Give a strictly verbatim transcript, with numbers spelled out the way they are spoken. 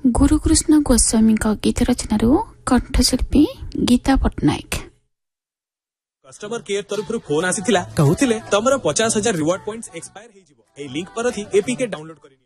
गुरुकृष्ण गोस्वामी गीत रचना कंठशिल्पी Gita Patnaik. Customer care तरफ phone आसी कहूले तमर पचास हजार रिवार्ड पॉइंट्स एक्सपायर हो लिंक पर एपीके डाउनलोड कर।